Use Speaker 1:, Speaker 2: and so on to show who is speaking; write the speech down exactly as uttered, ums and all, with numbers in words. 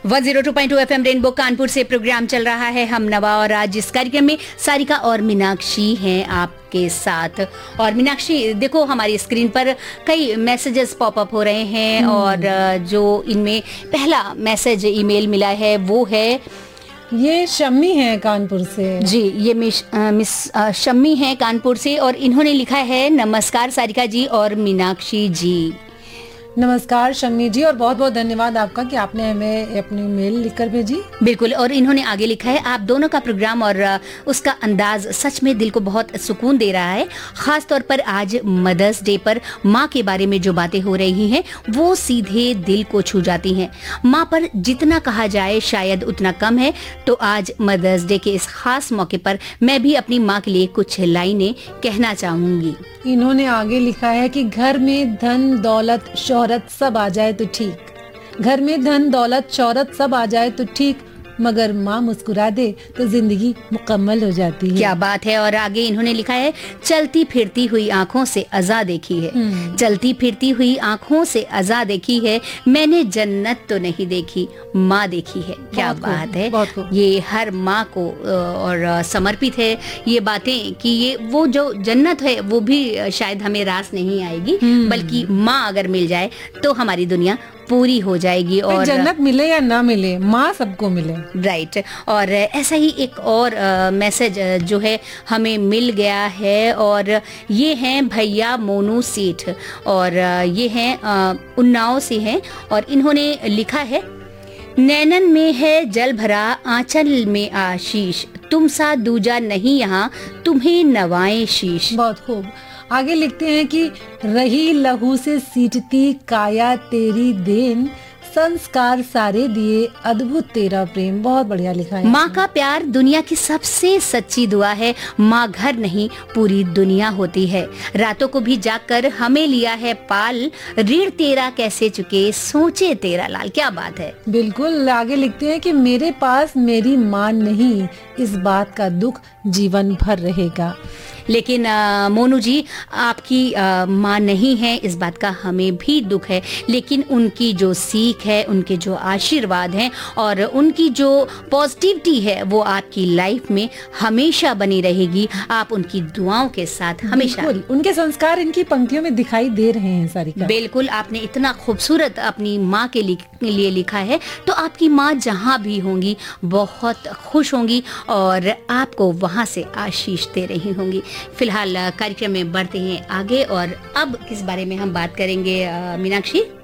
Speaker 1: One zero two point two FM rainbow Kanpur से programme चल रहा है हम नवा, और आज इस कार्यक्रम में सारिका और मीनाक्षी हैं आपके साथ। और मीनाक्षी, देखो हमारी स्क्रीन पर कई मैसेजेस पॉपअप हो रहे हैं, और जो इनमें पहला मैसेज ईमेल मिला है वो है,
Speaker 2: ये शम्मी है कानपुर से।
Speaker 1: जी, ये मिस मिस शम्मी है कानपुर से, और इन्होंने लिखा है, नमस्कार सारिका जी और मीनाक्षी जी।
Speaker 2: नमस्कार शम्मी जी, और बहुत बहुत धन्यवाद आपका कि आपने हमें अपनी मेल लिखकर भेजी।
Speaker 1: बिल्कुल, और इन्होंने आगे लिखा है, आप दोनों का प्रोग्राम और उसका अंदाज सच में दिल को बहुत सुकून दे रहा है। खास तौर पर आज मदर्स डे पर माँ के बारे में जो बातें हो रही हैं वो सीधे दिल को छू जाती हैं। माँ पर जितना कहा जाए शायद उतना कम है। तो आज मदर्स डे के इस खास मौके पर मैं भी अपनी माँ के लिए कुछ लाइनें कहना चाहूंगी।
Speaker 2: इन्होंने आगे लिखा है कि घर में धन दौलत शोहरत सब आ जाए तो ठीक, घर में धन दौलत शोहरत सब आ जाए तो ठीक, मगर माँ मुस्कुरा दे तो जिंदगी मुकम्मल हो जाती है।
Speaker 1: क्या बात है। और आगे इन्होंने लिखा है, चलती फिरती हुई आंखों से अज़ा देखी है, चलती फिरती हुई आंखों से अज़ा देखी है, मैंने जन्नत तो नहीं देखी, माँ देखी है। क्या बात है। ये हर माँ को और समर्पित है ये बातें कि ये वो जो जन्नत है वो भी शायद हमें रास नहीं आएगी, बल्कि माँ अगर मिल जाए तो हमारी दुनिया पूरी हो जाएगी। और
Speaker 2: जन्नत मिले या ना मिले, माँ सबको मिले।
Speaker 1: राइट। और ऐसा ही एक और मैसेज जो है हमें मिल गया है, और ये हैं भैया मोनू सेठ, और ये हैं उन्नाव से हैं, और इन्होंने लिखा है, नैनन में है जल भरा आंचल में आशीष, तुम सा दूजा नहीं यहाँ तुम्हें नवाए शीश।
Speaker 2: बहुत खूब। आगे लिखते हैं कि रही लहू से सींचती काया तेरी देन, संस्कार सारे दिए अद्भुत तेरा प्रेम। बहुत बढ़िया लिखा है।
Speaker 1: माँ का प्यार दुनिया की सबसे सच्ची दुआ है, माँ घर नहीं पूरी दुनिया होती है, रातों को भी जागकर हमें लिया है पाल, ऋण तेरा कैसे चुके सोचे तेरा लाल। क्या बात है।
Speaker 2: बिल्कुल। आगे लिखते हैं कि मेरे पास मेरी माँ नहीं, इस बात का दुख जीवन भर रहेगा।
Speaker 1: लेकिन आ, मोनू जी, आपकी आ, माँ नहीं है इस बात का हमें भी दुख है, लेकिन उनकी जो सीख है, उनके जो आशीर्वाद हैं और उनकी जो पॉजिटिविटी है वो आपकी लाइफ में हमेशा बनी रहेगी। आप उनकी दुआओं के साथ हमेशा।
Speaker 2: उनके संस्कार इनकी पंक्तियों में दिखाई दे रहे हैं सारिका।
Speaker 1: बिल्कुल, आपने इतना खूबसूरत अपनी माँ के लिए लिखा है, तो आपकी माँ जहाँ भी होंगी बहुत खुश होंगी और आपको वहाँ से आशीष दे रही होंगी। फिलहाल कार्यक्रम में बढ़ते हैं आगे, और अब किस बारे में हम बात करेंगे मीनाक्षी?